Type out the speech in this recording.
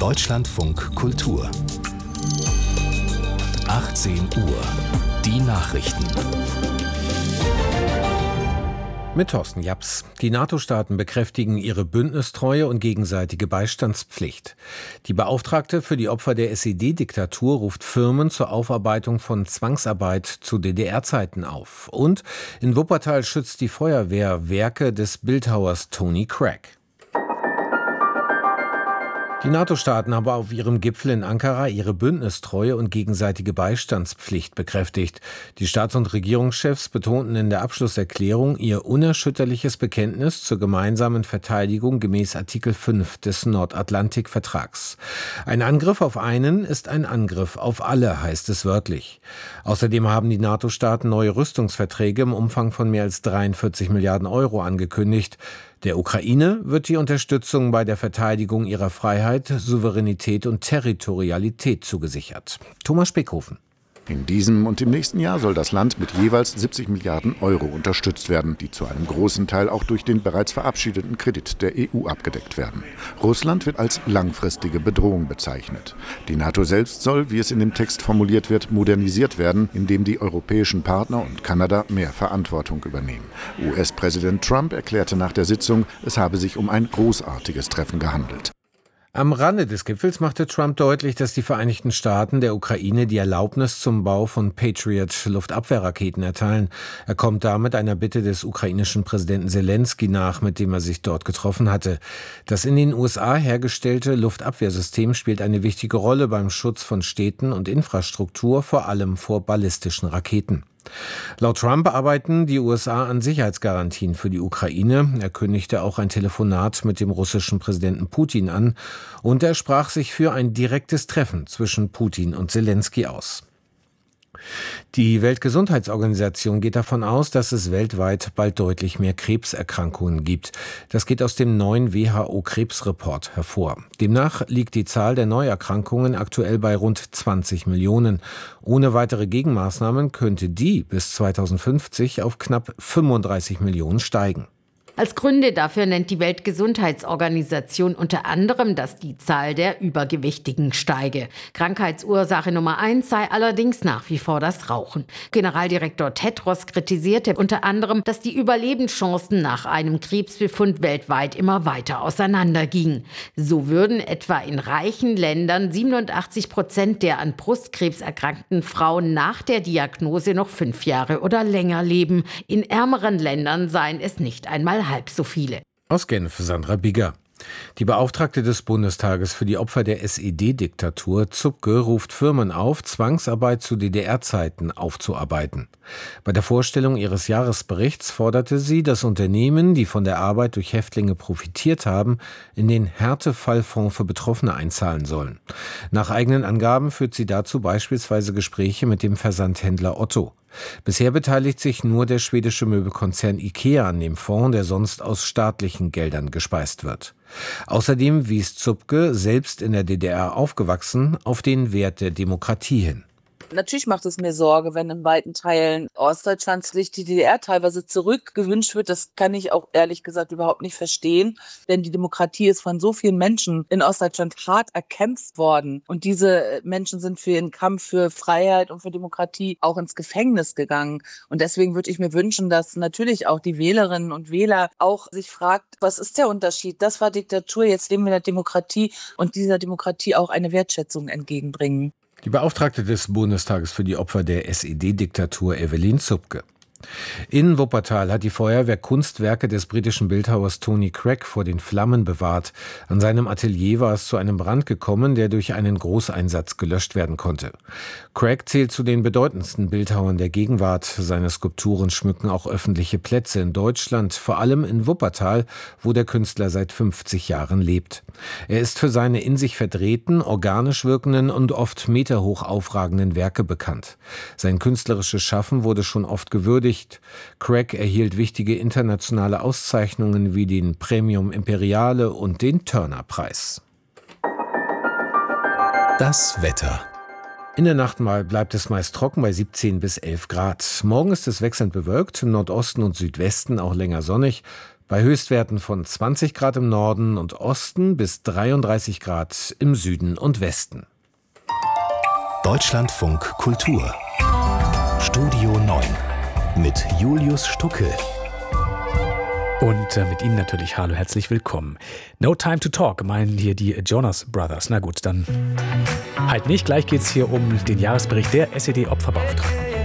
Deutschlandfunk Kultur 18 Uhr. Die Nachrichten. Mit Thorsten Japs. Die NATO-Staaten bekräftigen ihre Bündnistreue und gegenseitige Beistandspflicht. Die Beauftragte für die Opfer der SED-Diktatur ruft Firmen zur Aufarbeitung von Zwangsarbeit zu DDR-Zeiten auf. Und in Wuppertal schützt die Feuerwehr Werke des Bildhauers Tony Craig. Die NATO-Staaten haben auf ihrem Gipfel in Ankara ihre Bündnistreue und gegenseitige Beistandspflicht bekräftigt. Die Staats- und Regierungschefs betonten in der Abschlusserklärung ihr unerschütterliches Bekenntnis zur gemeinsamen Verteidigung gemäß Artikel 5 des Nordatlantikvertrags. Ein Angriff auf einen ist ein Angriff auf alle, heißt es wörtlich. Außerdem haben die NATO-Staaten neue Rüstungsverträge im Umfang von mehr als 43 Milliarden Euro angekündigt. Der Ukraine wird die Unterstützung bei der Verteidigung ihrer Freiheit, Souveränität und Territorialität zugesichert. Thomas Speckhofen. In diesem und im nächsten Jahr soll das Land mit jeweils 70 Milliarden Euro unterstützt werden, die zu einem großen Teil auch durch den bereits verabschiedeten Kredit der EU abgedeckt werden. Russland wird als langfristige Bedrohung bezeichnet. Die NATO selbst soll, wie es in dem Text formuliert wird, modernisiert werden, indem die europäischen Partner und Kanada mehr Verantwortung übernehmen. US-Präsident Trump erklärte nach der Sitzung, es habe sich um ein großartiges Treffen gehandelt. Am Rande des Gipfels machte Trump deutlich, dass die Vereinigten Staaten der Ukraine die Erlaubnis zum Bau von Patriot-Luftabwehrraketen erteilen. Er kommt damit einer Bitte des ukrainischen Präsidenten Zelensky nach, mit dem er sich dort getroffen hatte. Das in den USA hergestellte Luftabwehrsystem spielt eine wichtige Rolle beim Schutz von Städten und Infrastruktur, vor allem vor ballistischen Raketen. Laut Trump arbeiten die USA an Sicherheitsgarantien für die Ukraine. Er kündigte auch ein Telefonat mit dem russischen Präsidenten Putin an und er sprach sich für ein direktes Treffen zwischen Putin und Zelensky aus. Die Weltgesundheitsorganisation geht davon aus, dass es weltweit bald deutlich mehr Krebserkrankungen gibt. Das geht aus dem neuen WHO-Krebsreport hervor. Demnach liegt die Zahl der Neuerkrankungen aktuell bei rund 20 Millionen. Ohne weitere Gegenmaßnahmen könnte die bis 2050 auf knapp 35 Millionen steigen. Als Gründe dafür nennt die Weltgesundheitsorganisation unter anderem, dass die Zahl der Übergewichtigen steige. Krankheitsursache Nummer 1 sei allerdings nach wie vor das Rauchen. Generaldirektor Tedros kritisierte unter anderem, dass die Überlebenschancen nach einem Krebsbefund weltweit immer weiter auseinandergingen. So würden etwa in reichen Ländern 87% der an Brustkrebs erkrankten Frauen nach der Diagnose noch 5 Jahre oder länger leben. In ärmeren Ländern seien es nicht einmal halb so viele. Aus Genf, Sandra Bigger. Die Beauftragte des Bundestages für die Opfer der SED-Diktatur, Zupke, ruft Firmen auf, Zwangsarbeit zu DDR-Zeiten aufzuarbeiten. Bei der Vorstellung ihres Jahresberichts forderte sie, dass Unternehmen, die von der Arbeit durch Häftlinge profitiert haben, in den Härtefallfonds für Betroffene einzahlen sollen. Nach eigenen Angaben führt sie dazu beispielsweise Gespräche mit dem Versandhändler Otto. Bisher beteiligt sich nur der schwedische Möbelkonzern IKEA an dem Fonds, der sonst aus staatlichen Geldern gespeist wird. Außerdem wies Zupke, selbst in der DDR aufgewachsen, auf den Wert der Demokratie hin. Natürlich macht es mir Sorge, wenn in weiten Teilen Ostdeutschlands sich die DDR teilweise zurückgewünscht wird. Das kann ich auch ehrlich gesagt überhaupt nicht verstehen. Denn die Demokratie ist von so vielen Menschen in Ostdeutschland hart erkämpft worden. Und diese Menschen sind für ihren Kampf für Freiheit und für Demokratie auch ins Gefängnis gegangen. Und deswegen würde ich mir wünschen, dass natürlich auch die Wählerinnen und Wähler auch sich fragt, was ist der Unterschied? Das war Diktatur, jetzt leben wir in der Demokratie und dieser Demokratie auch eine Wertschätzung entgegenbringen. Die Beauftragte des Bundestages für die Opfer der SED-Diktatur, Evelyn Zupke. In Wuppertal hat die Feuerwehr Kunstwerke des britischen Bildhauers Tony Craig vor den Flammen bewahrt. An seinem Atelier war es zu einem Brand gekommen, der durch einen Großeinsatz gelöscht werden konnte. Craig zählt zu den bedeutendsten Bildhauern der Gegenwart. Seine Skulpturen schmücken auch öffentliche Plätze in Deutschland, vor allem in Wuppertal, wo der Künstler seit 50 Jahren lebt. Er ist für seine in sich verdrehten, organisch wirkenden und oft meterhoch aufragenden Werke bekannt. Sein künstlerisches Schaffen wurde schon oft gewürdigt. Craig erhielt wichtige internationale Auszeichnungen wie den Premium Imperiale und den Turner-Preis. Das Wetter. In der Nacht bleibt es meist trocken bei 17 bis 11 Grad. Morgen ist es wechselnd bewölkt, im Nordosten und Südwesten auch länger sonnig. bei Höchstwerten von 20 Grad im Norden und Osten bis 33 Grad im Süden und Westen. Deutschlandfunk Kultur. Studio 9 mit Julius Stucke. Und mit Ihnen natürlich hallo, herzlich willkommen. No Time to Talk, meinen hier die Jonas Brothers. Na gut, dann halt nicht. Gleich geht es hier um den Jahresbericht der SED-Opferbeauftragten.